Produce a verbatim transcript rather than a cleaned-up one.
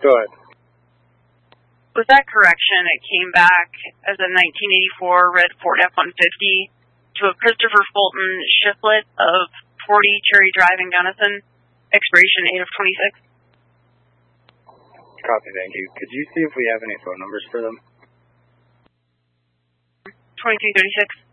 Go ahead. With that correction, it came back as a nineteen eighty-four red Ford F one fifty to a Christopher Fulton Shiflet of forty Cherry Drive in Gunnison, expiration eight of twenty-six. Copy, thank you. Could you see if we have any phone numbers for them? twenty-two thirty-six.